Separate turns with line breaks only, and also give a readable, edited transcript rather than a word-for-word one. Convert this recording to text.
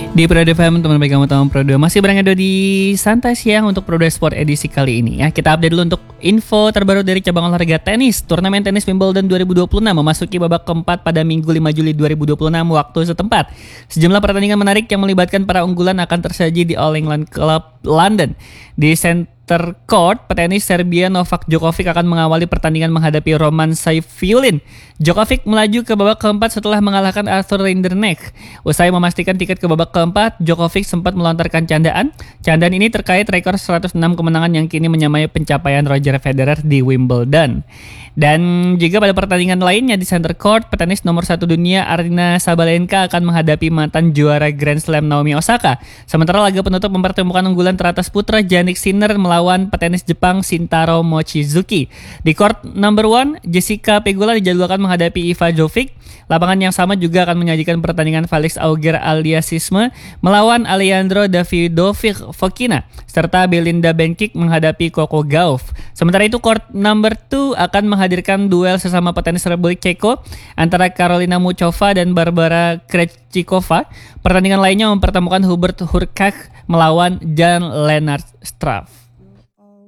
Di Periode FM, teman baik kamu tahu Periode masih berada di Santai Siang untuk Periode Sport edisi kali ini ya. Kita update dulu untuk info terbaru dari cabang olahraga tenis. Turnamen tenis Wimbledon 2026 memasuki babak keempat pada Minggu 5 Juli 2026 waktu setempat. Sejumlah pertandingan menarik yang melibatkan para unggulan akan tersaji di All England Club London. Di center court, petenis Serbia Novak Djokovic akan mengawali pertandingan menghadapi Roman Saifiulin. Djokovic melaju ke babak keempat setelah mengalahkan Arthur Rinderknech. Usai memastikan tiket ke babak keempat, Djokovic sempat melontarkan candaan. Candaan ini terkait rekor 106 kemenangan yang kini menyamai pencapaian Roger Federer di Wimbledon. Dan juga pada pertandingan lainnya di center court, petenis nomor 1 dunia Aryna Sabalenka akan menghadapi mantan juara Grand Slam Naomi Osaka. Sementara laga penutup mempertemukan unggulan teratas putra Jannik Sinner melawan petenis Jepang Shintaro Mochizuki. Di court number 1, Jessica Pegula dijadwalkan menghadapi Iva Jovic. Lapangan yang sama juga akan menyajikan pertandingan Felix Auger-Aliassime melawan Alejandro Davidovic Fokina, serta Belinda Bencic menghadapi Coco Gauff. Sementara itu court number 2 akan menghadirkan duel sesama petenis Republik Ceko antara Karolina Muchova dan Barbara Krejcikova. Pertandingan lainnya mempertemukan Hubert Hurkacz melawan Jan-Lennard Struff.